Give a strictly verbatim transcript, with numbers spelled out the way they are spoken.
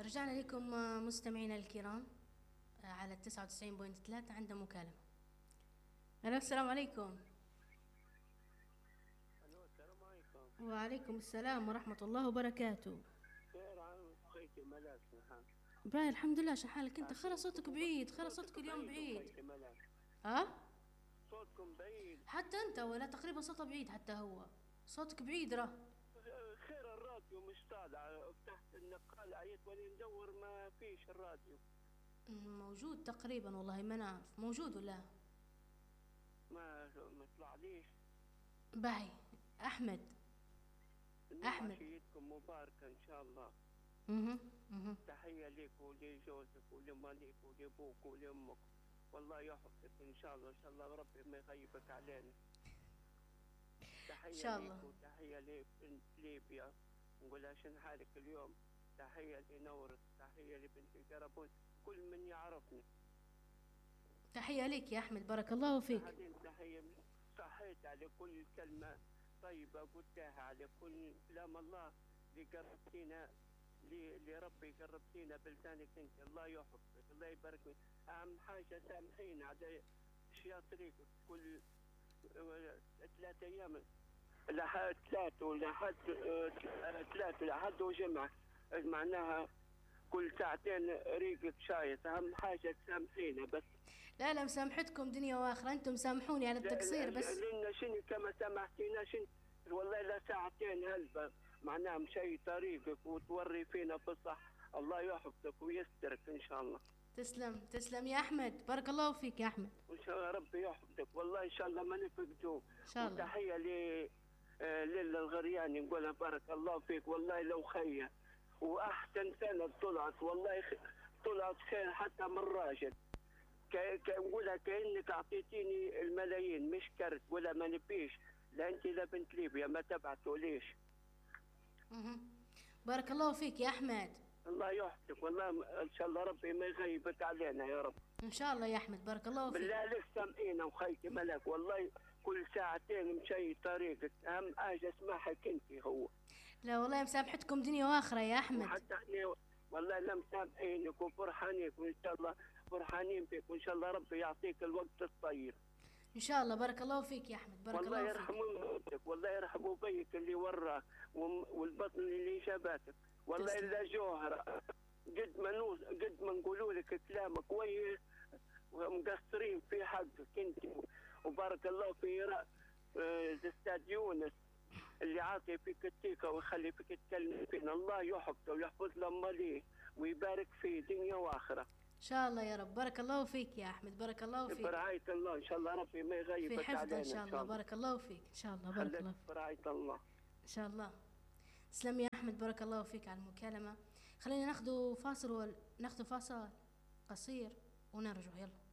رجعنا لكم آه، مستمعينا الكرام آه، على تسعة وتسعين فاصلة ثلاثة. عندنا مكالمة. ألو، السلام عليكم. الو السلام عليكم. وعليكم السلام ورحمة الله وبركاته. خير عن خيتي ملاك نحن. باي الحمد لله. شحالك انت؟ خلى عافيكم صوتك وب- بعيد، خلى صوتك صوتكم اليوم بعيد بعيد. وخيتي ملاك. اه صوتكم بعيد. حتى انت ولا تقريبا صوته بعيد، حتى هو صوتك بعيد راه. خير الراديو مش طالع، فتحت النقال عيت ولي ندور ما فيش الراديو. موجود تقريبا والله ما نعرف موجود ولا. ما ما طلع ليش. باي احمد. أحمد. عشيتكم مباركة ان شاء الله. اها اها. تحية لك ولجوزك ولمالك ولابوك ولامك، والله يحفظك ان شاء الله. ان شاء الله ربي ما يغيبك علينا. تحية ان شاء ليك الله. وتحية لبنت ليبيا، نقولها شن حالك اليوم. تحية لنورس، تحية لبنت قربون، كل من يعرفني. تحية لك يا احمد، بارك الله فيك. بعدين تحية، صحيت على كل كلمة طيبة قلتها، على كل كلام الله اللي قربتينا، اللي ربي قربتينا بلسانك انت. الله يحفظك، الله يبارك فيك. اهم حاجة سامحينا على اشياء طريقك. كل ثلاثة ايام، لحد ثلاث ولحد ثلاث لحد وجمعة، معناها كل ساعتين ريقك شايط. أهم حاجة تسامحينا بس. لا لا، مسامحتكم دنيا واخرة، انتم سامحوني على التقصير بس. لأن شنو كما سامحتينا شنو والله لا ساعتين هلبة، معناها مشي طريقك وتوري فينا بصح. الله يحفظك ويسترك إن شاء الله. تسلم تسلم يا احمد، بارك الله فيك يا احمد. وإن شاء الله ربي يحفظك، والله إن شاء الله ما نفقدوه. ان شاء الله. وتحية ل ليلى الغرياني، نقولها بارك الله فيك، والله لو خير واحسن سنه طلعت، والله طلعت خير حتى من راجل. نقولها كانك اعطيتيني الملايين مش كرت ولا ما نبيش. لا انت لا بنت ليبيا ما تبعتوا ليش. اها. بارك الله فيك يا احمد. الله يحفظك، والله ان شاء الله ربي ما يغيبك علينا يا رب. ان شاء الله يا احمد، بارك الله فيك. بالله عليك سامعينا وخيتي ملاك، والله كل ساعتين مشي طريقك. اهم حاجه اسمعك انت هو. لا والله مسامحتكم دنيا واخرة يا احمد. وحتى احنا والله لا مسامحينك وفرحانين، وان شاء الله فرحانين بك، وان شاء الله ربي يعطيك الوقت الطيب. ان شاء الله، بارك الله فيك يا احمد، بارك والله الله فيك. يرحم امك، والله يرحم ابيك اللي وراك والبطن اللي جابتك. والله الا جوهره، قد ما نوز قد ما نقولوا لك كلام كويس ومقصرين في حقك انت. وبارك الله في الاستاذ يونس اللي عاطي فيك الثقه ويخلي فيك تتكلم فينا. الله يحفظه ويحفظ لما ليه ويبارك فيه دنيا واخره. ان شاء الله يا رب، بارك الله فيك يا احمد، بارك الله فيك. برعاية الله ان شاء الله ربي ما يغيبك في حفظه علينا ان شاء الله، بارك الله فيك ان شاء الله، بارك الله فيك. برعاية الله ان شاء الله. تسلم يا احمد، بارك الله فيك على المكالمة. خلينا ناخذ فاصل، ناخذ فاصل قصير ونرجع. يلا.